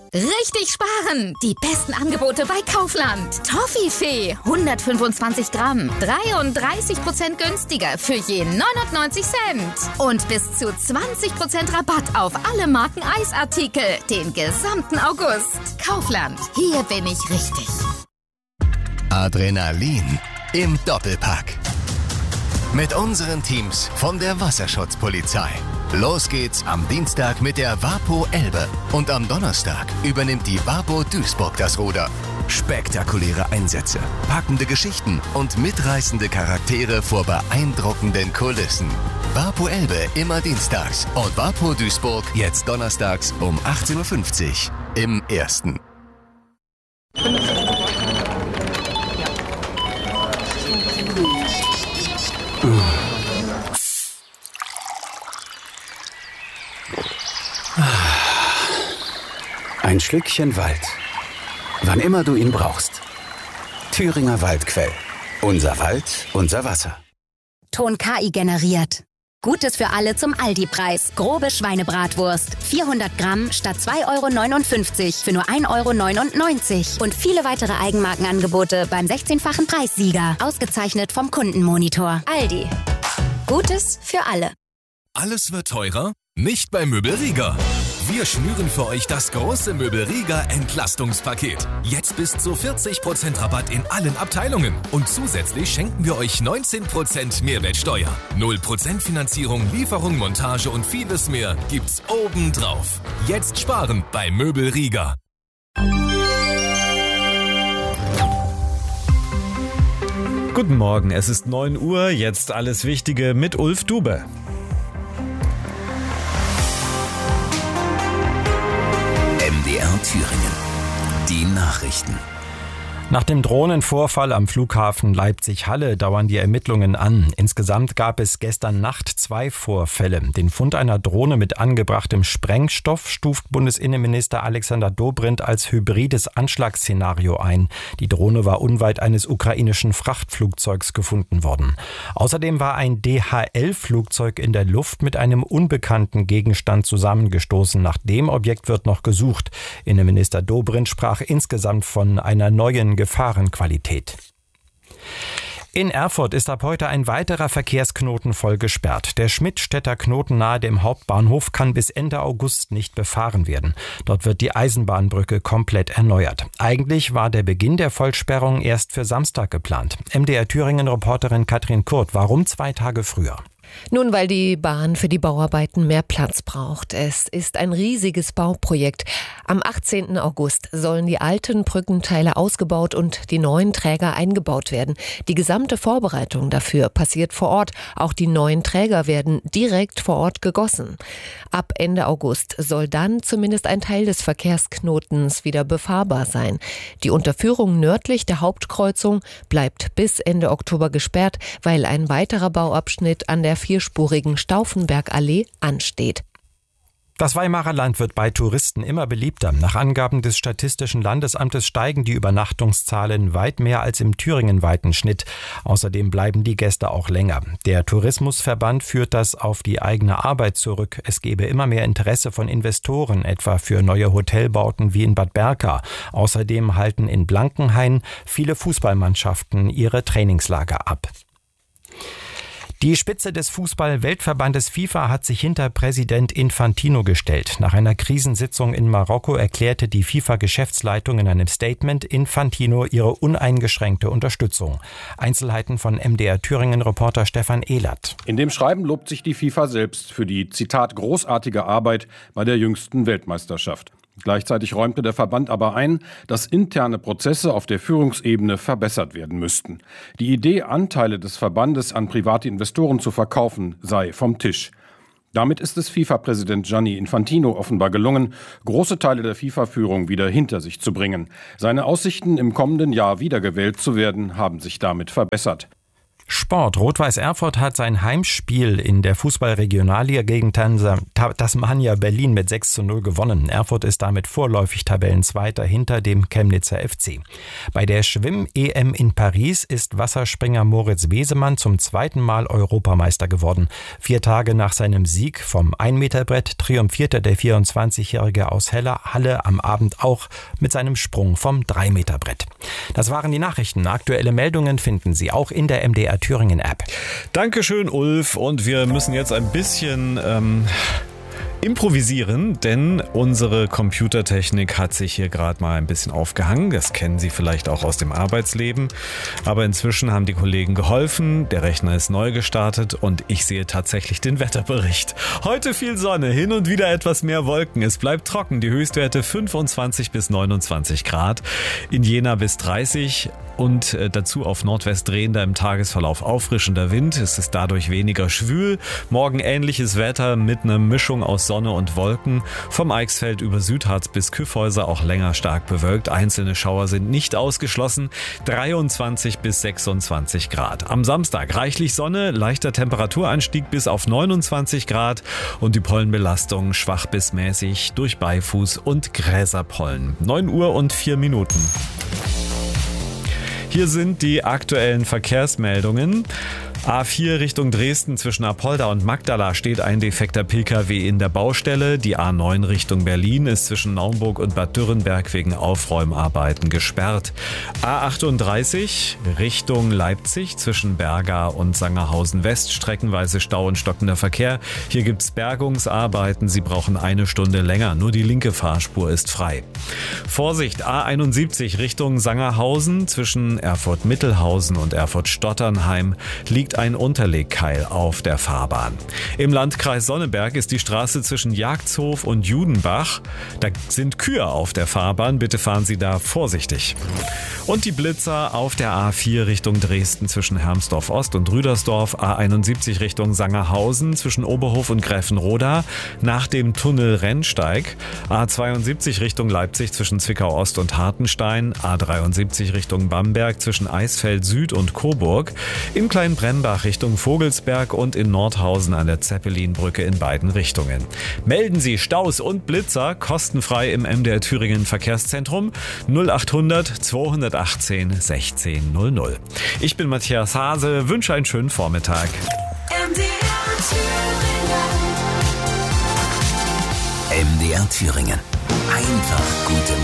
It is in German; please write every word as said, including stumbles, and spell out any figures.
Richtig sparen! Die besten Angebote bei Kaufland. Toffifee, hundertfünfundzwanzig Gramm, dreiunddreißig Prozent günstiger für je neunundneunzig Cent. Und bis zu zwanzig Prozent Rabatt auf alle Marken Eisartikel den gesamten August. Kaufland, hier bin ich richtig. Adrenalin im Doppelpack. Mit unseren Teams von der Wasserschutzpolizei. Los geht's am Dienstag mit der Wapo Elbe und am Donnerstag übernimmt die Wapo Duisburg das Ruder. Spektakuläre Einsätze, packende Geschichten und mitreißende Charaktere vor beeindruckenden Kulissen. Wapo Elbe immer dienstags und Wapo Duisburg jetzt donnerstags um achtzehn Uhr fünfzig im Ersten. Ein Schlückchen Wald. Wann immer du ihn brauchst. Thüringer Waldquell. Unser Wald, unser Wasser. Ton K I generiert. Gutes für alle zum Aldi-Preis. Grobe Schweinebratwurst. vierhundert Gramm statt zwei Euro neunundfünfzig für nur ein Euro neunundneunzig. Und viele weitere Eigenmarkenangebote beim sechzehnfachen Preissieger. Ausgezeichnet vom Kundenmonitor. Aldi. Gutes für alle. Alles wird teurer? Nicht bei Möbel Rieger. Wir schnüren für euch das große Möbel Rieger Entlastungspaket. Jetzt bis zu vierzig Prozent Rabatt in allen Abteilungen. Und zusätzlich schenken wir euch neunzehn Prozent Mehrwertsteuer. null Prozent Finanzierung, Lieferung, Montage und vieles mehr gibt's obendrauf. Jetzt sparen bei Möbel Rieger. Guten Morgen, es ist neun Uhr, jetzt alles Wichtige mit Ulf Dube. M D R Thüringen. Die Nachrichten. Nach dem Drohnenvorfall am Flughafen Leipzig-Halle dauern die Ermittlungen an. Insgesamt gab es gestern Nacht zwei Vorfälle. Den Fund einer Drohne mit angebrachtem Sprengstoff stuft Bundesinnenminister Alexander Dobrindt als hybrides Anschlagsszenario ein. Die Drohne war unweit eines ukrainischen Frachtflugzeugs gefunden worden. Außerdem war ein D H L-Flugzeug in der Luft mit einem unbekannten Gegenstand zusammengestoßen. Nach dem Objekt wird noch gesucht. Innenminister Dobrindt sprach insgesamt von einer neuen Gefahrenqualität. In Erfurt ist ab heute ein weiterer Verkehrsknoten voll gesperrt. Der Schmidtstädter Knoten nahe dem Hauptbahnhof kann bis Ende August nicht befahren werden. Dort wird die Eisenbahnbrücke komplett erneuert. Eigentlich war der Beginn der Vollsperrung erst für Samstag geplant. M D R Thüringen-Reporterin Katrin Kurt, warum zwei Tage früher? Nun, weil die Bahn für die Bauarbeiten mehr Platz braucht. Es ist ein riesiges Bauprojekt. Am achtzehnten August sollen die alten Brückenteile ausgebaut und die neuen Träger eingebaut werden. Die gesamte Vorbereitung dafür passiert vor Ort. Auch die neuen Träger werden direkt vor Ort gegossen. Ab Ende August soll dann zumindest ein Teil des Verkehrsknotens wieder befahrbar sein. Die Unterführung nördlich der Hauptkreuzung bleibt bis Ende Oktober gesperrt, weil ein weiterer Bauabschnitt an der vierspurigen Stauffenbergallee ansteht. Das Weimarer Land wird bei Touristen immer beliebter. Nach Angaben des Statistischen Landesamtes steigen die Übernachtungszahlen weit mehr als im thüringenweiten Schnitt. Außerdem bleiben die Gäste auch länger. Der Tourismusverband führt das auf die eigene Arbeit zurück. Es gebe immer mehr Interesse von Investoren, etwa für neue Hotelbauten wie in Bad Berka. Außerdem halten in Blankenhain viele Fußballmannschaften ihre Trainingslager ab. Die Spitze des Fußball-Weltverbandes FIFA hat sich hinter Präsident Infantino gestellt. Nach einer Krisensitzung in Marokko erklärte die FIFA-Geschäftsleitung in einem Statement Infantino ihre uneingeschränkte Unterstützung. Einzelheiten von M D R Thüringen-Reporter Stefan Ehlert. In dem Schreiben lobt sich die FIFA selbst für die, Zitat, großartige Arbeit bei der jüngsten Weltmeisterschaft. Gleichzeitig räumte der Verband aber ein, dass interne Prozesse auf der Führungsebene verbessert werden müssten. Die Idee, Anteile des Verbandes an private Investoren zu verkaufen, sei vom Tisch. Damit ist es FIFA-Präsident Gianni Infantino offenbar gelungen, große Teile der FIFA-Führung wieder hinter sich zu bringen. Seine Aussichten, im kommenden Jahr wiedergewählt zu werden, haben sich damit verbessert. Sport. Rot-Weiß Erfurt hat sein Heimspiel in der Fußball-Regionalliga gegen Tasmania Berlin mit sechs zu null gewonnen. Erfurt ist damit vorläufig Tabellenzweiter hinter dem Chemnitzer F C. Bei der Schwimm-E M in Paris ist Wasserspringer Moritz Wesemann zum zweiten Mal Europameister geworden. Vier Tage nach seinem Sieg vom ein-Meter-Brett triumphierte der vierundzwanzigjährige aus Halle am Abend auch mit seinem Sprung vom drei-Meter-Brett. Das waren die Nachrichten. Aktuelle Meldungen finden Sie auch in der M D R Thüringen App. Dankeschön, Ulf. Und wir müssen jetzt ein bisschen ähm, improvisieren, denn unsere Computertechnik hat sich hier gerade mal ein bisschen aufgehangen. Das kennen Sie vielleicht auch aus dem Arbeitsleben. Aber inzwischen haben die Kollegen geholfen. Der Rechner ist neu gestartet und ich sehe tatsächlich den Wetterbericht. Heute viel Sonne, hin und wieder etwas mehr Wolken. Es bleibt trocken. Die Höchstwerte fünfundzwanzig bis neunundzwanzig Grad. In Jena bis dreißig. Und dazu auf Nordwest drehender im Tagesverlauf auffrischender Wind. Es ist dadurch weniger schwül. Morgen ähnliches Wetter mit einer Mischung aus Sonne und Wolken. Vom Eichsfeld über Südharz bis Kyffhäuser auch länger stark bewölkt. Einzelne Schauer sind nicht ausgeschlossen. dreiundzwanzig bis sechsundzwanzig Grad. Am Samstag reichlich Sonne, leichter Temperaturanstieg bis auf neunundzwanzig Grad und die Pollenbelastung schwach bis mäßig durch Beifuß und Gräserpollen. neun Uhr und vier Minuten. Hier sind die aktuellen Verkehrsmeldungen. A vier Richtung Dresden zwischen Apolda und Magdala steht ein defekter Pkw in der Baustelle. Die A neun Richtung Berlin ist zwischen Naumburg und Bad Dürrenberg wegen Aufräumarbeiten gesperrt. A achtunddreißig Richtung Leipzig zwischen Berga und Sangerhausen West streckenweise Stau und stockender Verkehr. Hier gibt's Bergungsarbeiten. Sie brauchen eine Stunde länger. Nur die linke Fahrspur ist frei. Vorsicht, A einundsiebzig Richtung Sangerhausen zwischen Erfurt-Mittelhausen und Erfurt-Stotternheim liegt ein Unterlegkeil auf der Fahrbahn. Im Landkreis Sonneberg ist die Straße zwischen Jagdshof und Judenbach. Da sind Kühe auf der Fahrbahn. Bitte fahren Sie da vorsichtig. Und die Blitzer auf der A vier Richtung Dresden zwischen Hermsdorf Ost und Rüdersdorf. A einundsiebzig Richtung Sangerhausen zwischen Oberhof und Gräfenroda nach dem Tunnel Rennsteig. A zweiundsiebzig Richtung Leipzig zwischen Zwickau Ost und Hartenstein. A dreiundsiebzig Richtung Bamberg zwischen Eisfeld Süd und Coburg. In Kleinbrennbach Richtung Vogelsberg und in Nordhausen an der Zeppelinbrücke in beiden Richtungen. Melden Sie Staus und Blitzer kostenfrei im M D R Thüringen Verkehrszentrum null achthundert zweihundertachtzehn sechzehn null null. Ich bin Matthias Hase, wünsche einen schönen Vormittag. M D R Thüringen. M D R Thüringen. Einfach gute